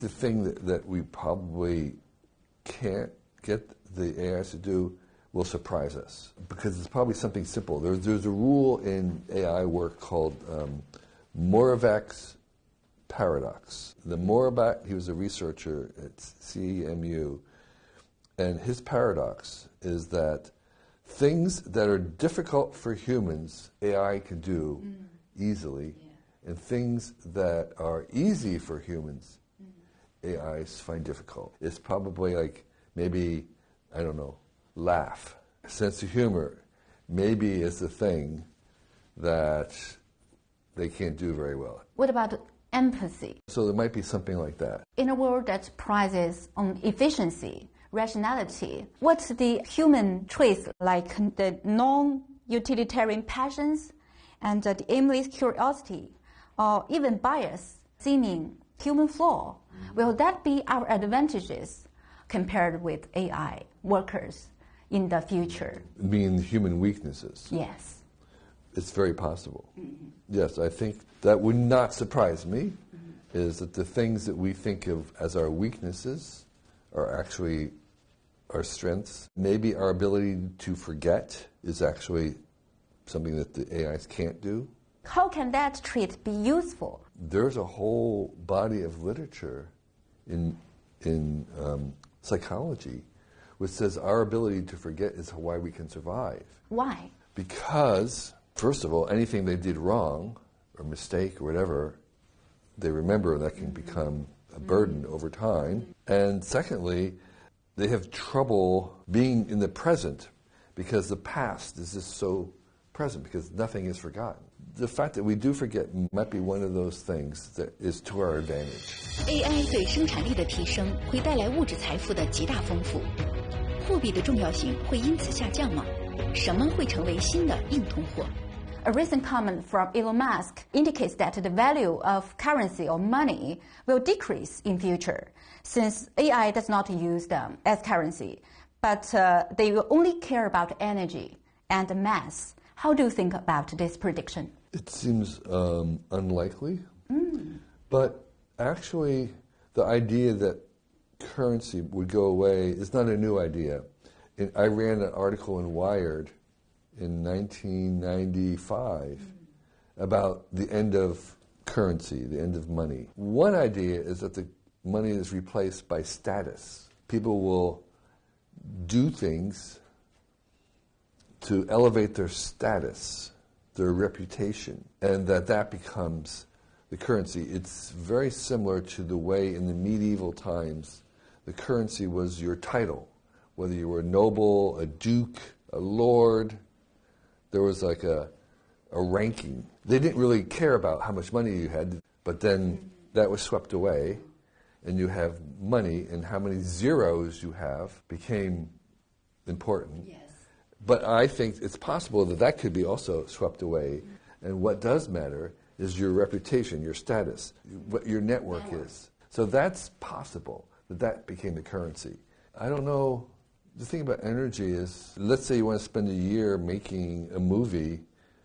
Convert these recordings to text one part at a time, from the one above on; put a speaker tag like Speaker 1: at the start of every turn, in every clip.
Speaker 1: The thing that we probably can't get the AIs to do will surprise us, because it's probably something simple. There's a rule in AI work called Moravec's paradox. The Moravec, he was a researcher at CEMU, and his paradox is that things that are difficult for humans, AI can do easily, and things that are easy for humans, AIs find difficult. It's probably like maybe, I don't know, laugh. Sense of humor maybe is the thing that they can't do very well.
Speaker 2: What about empathy?
Speaker 1: So there might be something like that.
Speaker 2: In a world that prizes on efficiency, rationality, what's the human traits like the non-utilitarian passions and the aimless curiosity, or even bias, seeming human flaw? Will that be our advantages compared with AI workers in the future?
Speaker 1: You mean human weaknesses?
Speaker 2: Yes.
Speaker 1: It's very possible. Yes, I think that would not surprise me, is that the things that we think of as our weaknesses are actually our strengths. Maybe our ability to forget is actually something that the AIs can't do.
Speaker 2: How can that trait be useful?
Speaker 1: There's a whole body of literature in psychology which says our ability to forget is why we can survive.
Speaker 2: Why?
Speaker 1: Because, first of all, anything they did wrong or mistake or whatever, they remember, and that can become a burden over time. And secondly, they have trouble being in the present because the past is just so present, because nothing is forgotten. The fact that we do forget might be one of those things that is to our advantage.
Speaker 3: AI 对生产力的提升会带来物质财富的极大丰富，货币的重要性会因此下降吗？什么会成为新的硬通货？
Speaker 2: A recent comment from Elon Musk indicates that the value of currency or money will decrease in future, since AI does not use them as currency, but they will only care about energy and mass. How do you think about this prediction?
Speaker 1: It seems unlikely, but actually the idea that currency would go away is not a new idea. I ran an article in Wired in 1995 about the end of currency, the end of money. One idea is that the money is replaced by status. People will do things to elevate their status, their reputation, and that becomes the currency. It's very similar to the way in the medieval times the currency was your title. Whether you were a noble, a duke, a lord, there was like a ranking. They didn't really care about how much money you had, but then that was swept away, and you have money, and how many zeros you have became important.
Speaker 2: Yes.
Speaker 1: But I think it's possible that that could be also swept away, and what does matter is your reputation, your status, what your network is. So that's possible, that became the currency. I don't know. The thing about energy is, let's say you want to spend a year making a movie.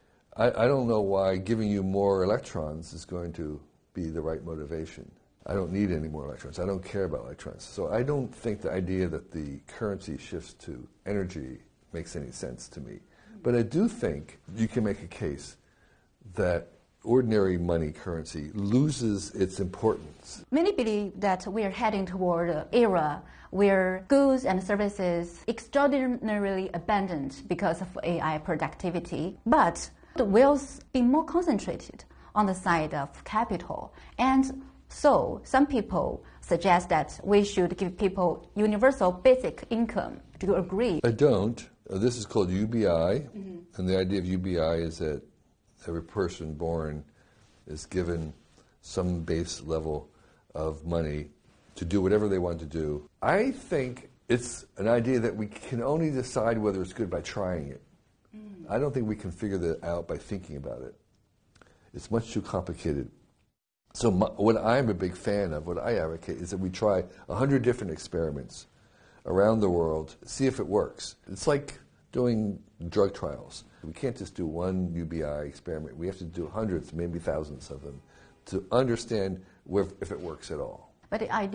Speaker 1: I don't know why giving you more electrons is going to be the right motivation. I don't need any more electrons. I don't care about electrons. So I don't think the idea that the currency shifts to energy makes any sense to me. But I do think you can make a case that ordinary money currency loses its importance.
Speaker 2: Many believe that we are heading toward an era where goods and services extraordinarily abundant because of AI productivity, but the wealth being more concentrated on the side of capital. And so some people suggest that we should give people universal basic income. Do you agree?
Speaker 1: I don't. This is called UBI, and the idea of UBI is that every person born is given some base level of money to do whatever they want to do. I think it's an idea that we can only decide whether it's good by trying it. I don't think we can figure that out by thinking about it. It's much too complicated. So what I'm a big fan of, what I advocate, is that we try 100 different experiments around the world, see if it works. It's like doing drug trials. We can't just do one UBI experiment. We have to do hundreds, maybe thousands of them to understand if it works at all.
Speaker 2: But the idea